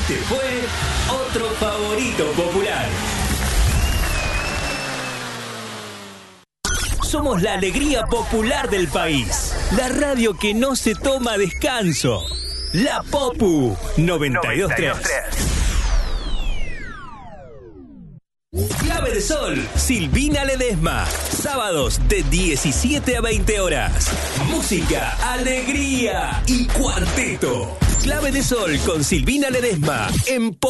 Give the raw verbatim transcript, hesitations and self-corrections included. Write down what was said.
Este fue otro favorito popular. Somos la alegría popular del país. La radio que no se toma descanso. La Popu noventa y dos punto tres. Clave de Sol, Silvina Ledesma. Sábados de diecisiete a veinte horas. Música, alegría y cuarteto. Clave de Sol con Silvina Ledesma en